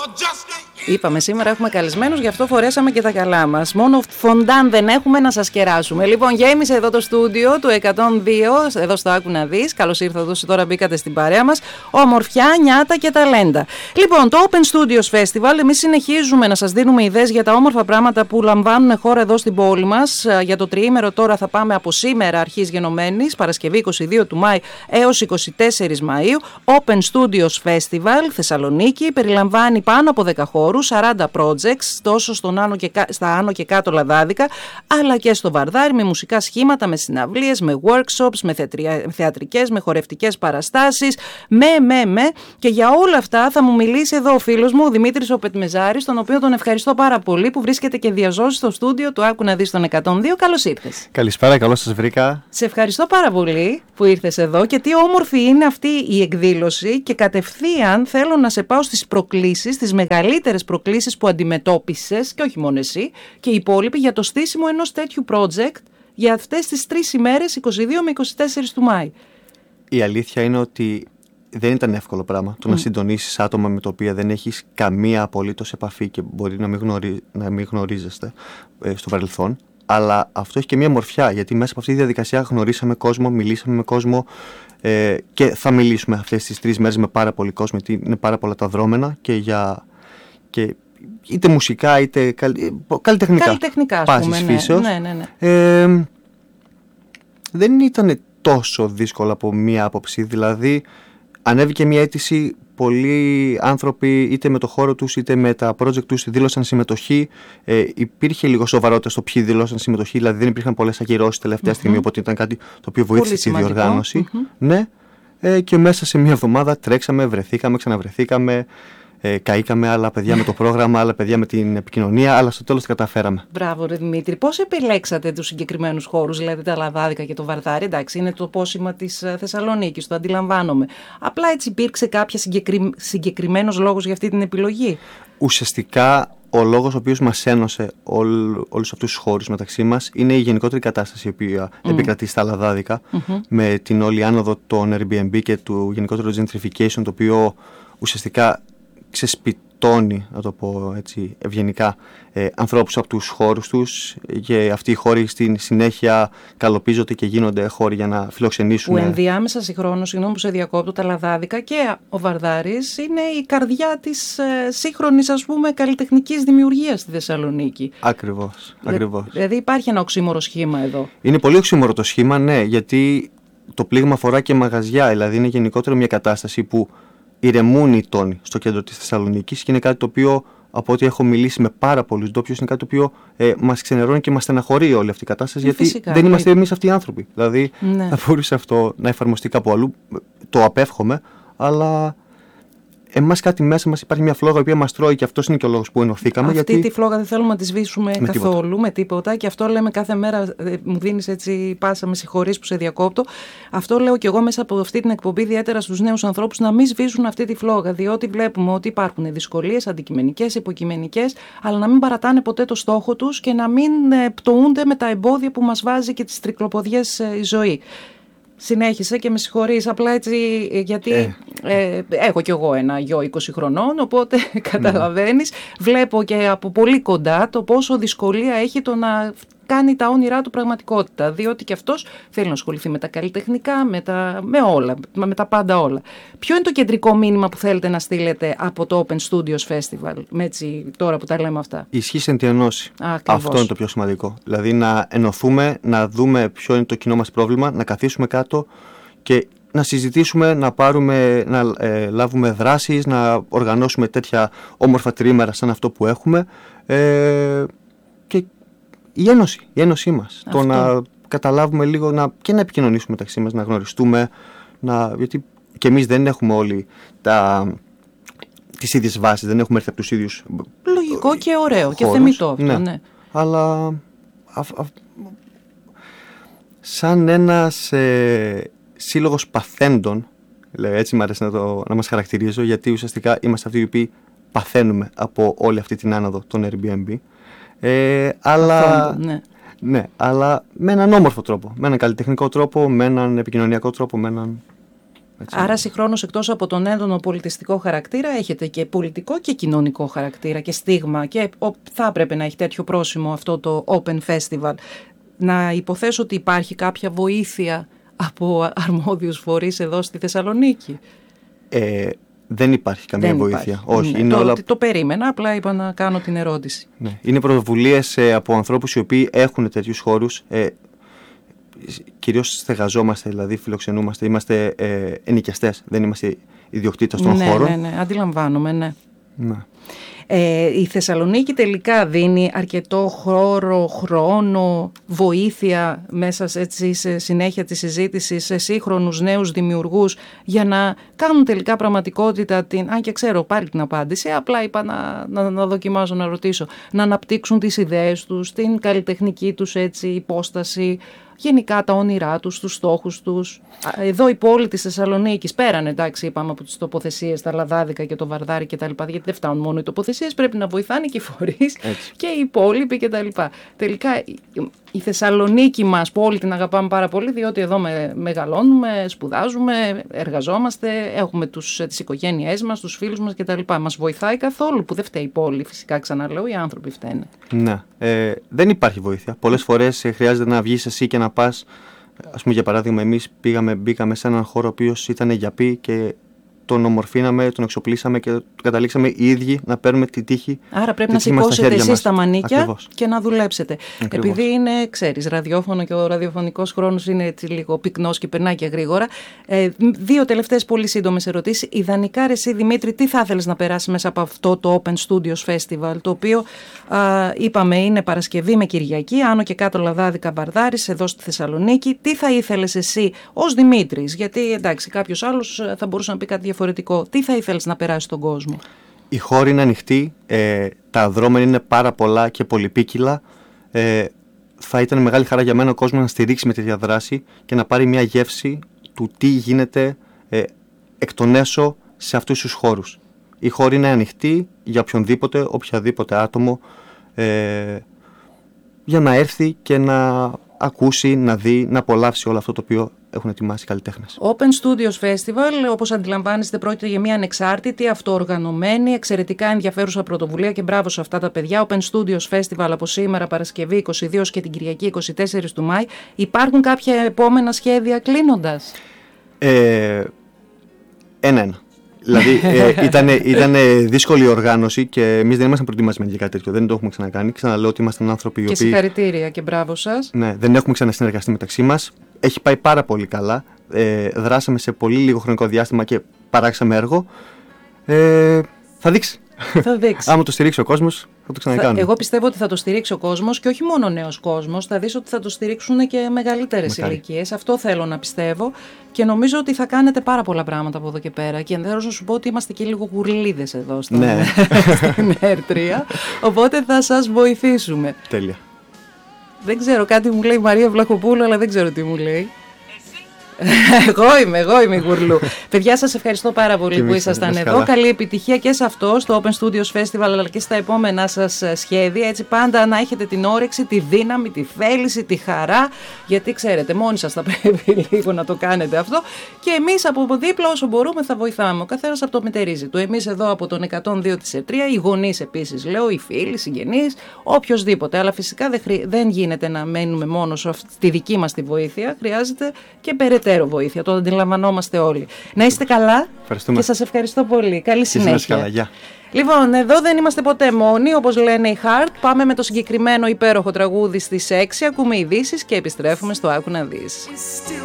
Είπαμε σήμερα έχουμε καλεσμένους, γι' αυτό φορέσαμε και τα καλά μας. Μόνο φοντάν δεν έχουμε να σας κεράσουμε. Λοιπόν, γέμισε εδώ το στούντιο του 102, εδώ στο Άκου να δεις. Καλώς ήρθατε όσοι τώρα μπήκατε στην παρέα μας. Ομορφιά, νιάτα και ταλέντα. Λοιπόν, το Open Studios Festival, εμείς συνεχίζουμε να σας δίνουμε ιδέες για τα όμορφα πράγματα που λαμβάνουν χώρα εδώ στην πόλη μας. Για το τριήμερο τώρα θα πάμε από σήμερα, αρχής γενομένης, Παρασκευή 22 του Μάη έως 24 Μαΐου. Open Studios Festival, Θεσσαλονίκη, περιλαμβάνει πάνω από 10 χώρους. 40 projects, τόσο στα άνω και κάτω λαδάδικα, αλλά και στο Βαρδάρι, με μουσικά σχήματα, με συναυλίες, με workshops, με θεατρικές, με χορευτικές παραστάσεις, και για όλα αυτά θα μου μιλήσει εδώ ο φίλος μου, ο Δημήτρης ο Πετμεζάρης, τον οποίο τον ευχαριστώ πάρα πολύ που βρίσκεται και διαζώσει στο στούντιο του Άκου να δεις τον 102. Καλώς ήρθες. Καλησπέρα, καλώς σας βρήκα. Σε ευχαριστώ πάρα πολύ που ήρθες εδώ και τι όμορφη είναι αυτή η εκδήλωση και κατευθείαν θέλω να σε πάω στις προκλήσεις, τις μεγαλύτερες προκλήσεις που αντιμετώπισες και όχι μόνο εσύ και οι υπόλοιποι για το στήσιμο ενός τέτοιου project για αυτές τις 3 ημέρες 22 με 24 του Μάη. Η αλήθεια είναι ότι δεν ήταν εύκολο πράγμα το να συντονίσεις άτομα με τα οποία δεν έχεις καμία απολύτως επαφή και μπορεί να μην γνωρίζεστε στο παρελθόν. Αλλά αυτό έχει και μια μορφιά, γιατί μέσα από αυτή τη διαδικασία γνωρίσαμε κόσμο, μιλήσαμε με κόσμο και θα μιλήσουμε αυτές τις 3 μέρες με πάρα πολύ κόσμο, γιατί είναι πάρα πολλά τα δρόμενα και είτε μουσικά είτε καλλιτεχνικά πάσης φύσεως. Ναι. Δεν ήταν τόσο δύσκολο από μία άποψη, δηλαδή ανέβηκε μια αίτηση, πολλοί άνθρωποι είτε με το χώρο τους είτε με τα project τους δήλωσαν συμμετοχή. Υπήρχε λίγο σοβαρότητα στο ποιοι δήλωσαν συμμετοχή, δηλαδή δεν υπήρχαν πολλές ακυρώσεις τελευταία στιγμή, οπότε ήταν κάτι το οποίο βοήθησε τη διοργάνωση. Ναι, και μέσα σε μια εβδομάδα τρέξαμε, βρεθήκαμε, ξαναβρεθήκαμε. Καήκαμε, άλλα παιδιά με το πρόγραμμα, άλλα παιδιά με την επικοινωνία, αλλά στο τέλος τα καταφέραμε. Μπράβο, ρε Δημήτρη. Πώς επιλέξατε τους συγκεκριμένους χώρους, δηλαδή τα Λαδάδικα και το Βαρδάρι? Εντάξει, είναι το πόσημα της Θεσσαλονίκης, το αντιλαμβάνομαι. Απλά έτσι υπήρξε κάποια συγκεκριμένος λόγος για αυτή την επιλογή? Ουσιαστικά, ο λόγος ο οποίος μας ένωσε όλους αυτούς τους χώρους μεταξύ μας είναι η γενικότερη κατάσταση η οποία επικρατεί στα Λαδάδικα, με την όλη άνοδο των Airbnb και του γενικότερου gentrification, το οποίο ουσιαστικά ξεσπιτώνει, να το πω έτσι ευγενικά, ανθρώπους από τους χώρους τους, και αυτοί οι χώροι στην συνέχεια καλοπίζονται και γίνονται χώροι για να φιλοξενήσουν. Που ενδιάμεσα συγχρόνως, συγγνώμη που σε διακόπτω, τα Λαδάδικα και ο Βαρδάρης είναι η καρδιά της σύγχρονης, ας πούμε, καλλιτεχνικής δημιουργίας στη Θεσσαλονίκη. Ακριβώς. Δηλαδή υπάρχει ένα οξύμορο σχήμα εδώ. Είναι πολύ οξύμορο το σχήμα, ναι, γιατί το πλήγμα αφορά και μαγαζιά, δηλαδή είναι γενικότερο μια κατάσταση που ηρεμούν οι τόνοι στο κέντρο της Θεσσαλονίκης και είναι κάτι το οποίο, από ό,τι έχω μιλήσει με πάρα πολλούς ντόπιους, είναι κάτι το οποίο μας ξενερώνει και μας στεναχωρεί όλη αυτή η κατάσταση, γιατί φυσικά, δεν είμαστε εμείς αυτοί οι άνθρωποι. Δηλαδή θα μπορούσε αυτό να εφαρμοστεί κάπου αλλού, το απέφχομαι, αλλά εμάς κάτι μέσα μας υπάρχει μια φλόγα η οποία μας τρώει και αυτός είναι και ο λόγος που ενωθήκαμε. Αυτή τη φλόγα δεν θέλουμε να τη σβήσουμε καθόλου με τίποτα και αυτό λέμε κάθε μέρα. Μου δίνεις έτσι πάσα, με συγχωρείς που σε διακόπτω. Αυτό λέω και εγώ μέσα από αυτή την εκπομπή, ιδιαίτερα στους νέους ανθρώπους, να μην σβήσουν αυτή τη φλόγα. Διότι βλέπουμε ότι υπάρχουν δυσκολίες αντικειμενικές, υποκειμενικές, αλλά να μην παρατάνε ποτέ το στόχο τους και να μην πτωούνται με τα εμπόδια που μας βάζει και τις τρικλοποδιές η ζωή. Συνέχισε και με συγχωρείς, απλά έτσι, γιατί έχω κι εγώ ένα γιο 20 χρονών, οπότε καταλαβαίνεις, βλέπω και από πολύ κοντά το πόσο δυσκολία έχει το να κάνει τα όνειρά του πραγματικότητα, διότι και αυτός θέλει να ασχοληθεί με τα καλλιτεχνικά, με όλα, με τα πάντα όλα. Ποιο είναι το κεντρικό μήνυμα που θέλετε να στείλετε από το Open Studios Festival, με έτσι τώρα που τα λέμε αυτά? Ισχύς εν τη ενώση. Αυτό είναι το πιο σημαντικό. Δηλαδή να ενωθούμε, να δούμε ποιο είναι το κοινό μας πρόβλημα, να καθίσουμε κάτω και να συζητήσουμε, να λάβουμε δράσεις, να οργανώσουμε τέτοια όμορφα τριήμερα σαν αυτό που έχουμε. Και η ένωσή μας. Αυτό. Το να καταλάβουμε λίγο και να επικοινωνήσουμε μεταξύ μας, να γνωριστούμε, γιατί και εμείς δεν έχουμε όλοι τις ίδιες βάσεις, δεν έχουμε έρθει από τους ίδιους. Λογικό και ωραίο χώρους, και θεμιτό αυτό, ναι. Αλλά σαν ένας σύλλογος παθέντων, έτσι μου αρέσει να μας χαρακτηρίζω, γιατί ουσιαστικά είμαστε αυτοί οι οποίοι παθαίνουμε από όλη αυτή την άνοδο των Airbnb. Αλλά με έναν όμορφο τρόπο, με έναν καλλιτεχνικό τρόπο, με έναν επικοινωνιακό τρόπο, με έναν Έτσι. Άρα συγχρόνως εκτός από τον έντονο πολιτιστικό χαρακτήρα έχετε και πολιτικό και κοινωνικό χαρακτήρα και στίγμα και θα έπρεπε να έχει τέτοιο πρόσημο αυτό το Open Festival. Να υποθέσω ότι υπάρχει κάποια βοήθεια από αρμόδιους φορείς εδώ στη Θεσσαλονίκη. Δεν υπάρχει καμία βοήθεια. Όχι, ναι, είναι όλα... το περίμενα, απλά είπα να κάνω την ερώτηση. Ναι. Είναι πρωτοβουλίες από ανθρώπους οι οποίοι έχουν τέτοιους χώρους. Κυρίως στεγαζόμαστε, δηλαδή φιλοξενούμαστε, είμαστε ενοικιαστές, δεν είμαστε ιδιοκτήτες των χώρων. Ναι, αντιλαμβάνομαι, ναι. Ναι. Η Θεσσαλονίκη τελικά δίνει αρκετό χρόνο, βοήθεια μέσα σε συνέχεια της συζήτησης σε σύγχρονους νέους δημιουργούς για να κάνουν τελικά πραγματικότητα αν και ξέρω πάλι την απάντηση, απλά είπα να δοκιμάζω να ρωτήσω, να αναπτύξουν τις ιδέες τους, την καλλιτεχνική τους υπόσταση, γενικά τα όνειρά τους, τους στόχους τους. Εδώ η πόλη της Θεσσαλονίκης, πέραν εντάξει είπαμε από τις τοποθεσίες, τα Λαδάδικα και το Βαρδάρι κτλ. Γιατί δεν φτάνουν μόνο οι τοποθεσίες, πρέπει να βοηθάνε και οι φορείς και οι υπόλοιποι κτλ. Τελικά η Θεσσαλονίκη μας, πόλη την αγαπάμε πάρα πολύ, διότι εδώ μεγαλώνουμε, σπουδάζουμε, εργαζόμαστε, έχουμε τις οικογένειές μας, τους φίλους μας κτλ. Μας βοηθάει καθόλου, που δεν φταίει η πόλη, φυσικά ξαναλέω, οι άνθρωποι φταίνε. Ναι, δεν υπάρχει βοήθεια. Πολλές φορές χρειάζεται να βγεις εσύ και να πας. Ας πούμε, για παράδειγμα, εμείς μπήκαμε σε έναν χώρο ο οποίος ήταν γιαπί και τον ομορφήναμε, τον εξοπλίσαμε και καταλήξαμε οι ίδιοι να παίρνουμε τη τύχη. Άρα πρέπει να σηκώσετε εσείς τα μανίκια. Ακριβώς. Και να δουλέψετε. Ακριβώς. Επειδή είναι, ξέρεις, ραδιόφωνο και ο ραδιοφωνικός χρόνος είναι έτσι λίγο πυκνός και περνάει και γρήγορα. Δύο τελευταίες πολύ σύντομες ερωτήσεις. Ιδανικά, εσύ Δημήτρη, τι θα ήθελες να περάσει μέσα από αυτό το Open Studios Festival, το οποίο είπαμε είναι Παρασκευή με Κυριακή, άνω και κάτω Λαδάδικα Βαρδάρης, εδώ στη Θεσσαλονίκη. Τι θα ήθελες εσύ ως Δημήτρης, γιατί εντάξει, κάποιος άλλος θα μπορούσε να πει κάτι διαφορετικό. Τι θα ήθελες να περάσει στον κόσμο? Η χώρη είναι ανοιχτή, τα δρόμενα είναι πάρα πολλά και πολυπίκυλα. Θα ήταν μεγάλη χαρά για μένα ο κόσμος να στηρίξει με τέτοια δράση και να πάρει μια γεύση του τι γίνεται εκ των έσω σε αυτούς τους χώρους. Η χώρη είναι ανοιχτή για οποιαδήποτε άτομο για να έρθει και να ακούσει, να δει, να απολαύσει όλο αυτό το οποίο έχουν ετοιμάσει οι καλλιτέχνες. Open Studios Festival, όπως αντιλαμβάνεστε, πρόκειται για μια ανεξάρτητη, αυτοοργανωμένη, εξαιρετικά ενδιαφέρουσα πρωτοβουλία και μπράβο σε αυτά τα παιδιά. Open Studios Festival από σήμερα Παρασκευή 22 και την Κυριακή 24 του Μάη. Υπάρχουν κάποια επόμενα σχέδια κλείνοντας? Ένα. Δηλαδή ήταν δύσκολη η οργάνωση και εμείς δεν ήμασταν προετοιμασμένοι για κάτι τέτοιο. Δεν το έχουμε ξανακάνει. Ξαναλέω ότι ήμασταν άνθρωποι οι οποίοι. Και συγχαρητήρια και μπράβο σας. Ναι, δεν έχουμε ξανασυνεργαστεί μεταξύ μας. Έχει πάει πάρα πολύ καλά. Δράσαμε σε πολύ λίγο χρονικό διάστημα και παράξαμε έργο. Θα δείξει. Άμα το στηρίξει ο κόσμος, θα το ξανακάνουμε. Εγώ πιστεύω ότι θα το στηρίξει ο κόσμος και όχι μόνο ο νέος κόσμος. Θα δεις ότι θα το στηρίξουν και μεγαλύτερες ηλικίες. Αυτό θέλω να πιστεύω και νομίζω ότι θα κάνετε πάρα πολλά πράγματα από εδώ και πέρα. Και ενδέχομαι να σου πω ότι είμαστε και λίγο γουρλίδες εδώ στην ΕΡΤΡΙΑ. Οπότε θα σας βοηθήσουμε. Τέλεια. Δεν ξέρω, κάτι μου λέει η Μαρία Βλαχοπούλου, αλλά δεν ξέρω τι μου λέει. Εγώ είμαι η Γουρλού. Παιδιά, σας ευχαριστώ πάρα πολύ που ήσασταν εδώ. Καλή επιτυχία και σε αυτό, στο Open Studios Festival, αλλά και στα επόμενά σας σχέδια. Έτσι, πάντα να έχετε την όρεξη, τη δύναμη, τη θέληση, τη χαρά. Γιατί ξέρετε, μόνοι σας θα πρέπει λίγο να το κάνετε αυτό. Και εμείς από δίπλα, όσο μπορούμε, θα βοηθάμε. Ο καθένας από το μετερίζει του. Εμείς εδώ από τον 102 της ΕΡΤΡΙΑ, οι γονείς επίσης, λέω, οι φίλοι, οι συγγενείς, οποιοδήποτε. Αλλά φυσικά δεν γίνεται να μένουμε μόνο στη δική μας τη βοήθεια. Χρειάζεται και περαιτέρω βοήθεια. Το αντιλαμβανόμαστε όλοι. Να είστε καλά και σας ευχαριστώ πολύ. Καλή συνέχεια. Καλά, γεια. Λοιπόν, εδώ δεν είμαστε ποτέ μόνοι, όπως λένε οι Heart. Πάμε με το συγκεκριμένο υπέροχο τραγούδι στις 6, ακούμε ειδήσεις και επιστρέφουμε στο Άκου να δεις.